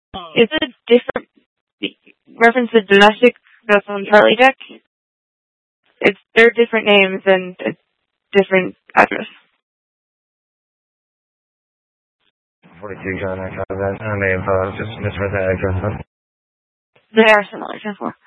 Is it different reference to domestic that's on Charlie Deck? They're different names and a different address. 42 John, I may have just misread that address. They are similar, just one.